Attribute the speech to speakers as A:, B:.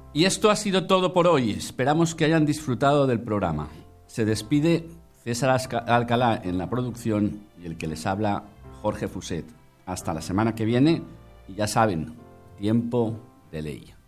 A: Y esto ha sido todo por hoy. Esperamos que hayan disfrutado del programa. Se despide César Alcalá en la producción y el que les habla, Jorge Fuset. Hasta la semana que viene y ya saben, tiempo de ley.